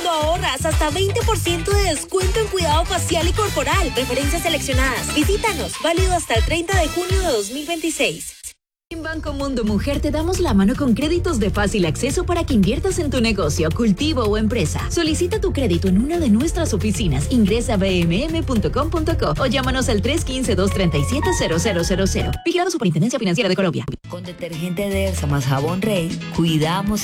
Mundo ahorras hasta 20% de descuento en cuidado facial y corporal. Preferencias seleccionadas. Visítanos. Válido hasta el 30 de junio de 2026. En Banco Mundo Mujer te damos la mano con créditos de fácil acceso para que inviertas en tu negocio, cultivo o empresa. Solicita tu crédito en una de nuestras oficinas. Ingresa a bmm.com.co o llámanos al 315-237-0000. Vigilado Superintendencia Financiera de Colombia. Con detergente Dersa más jabón Rey, cuidamos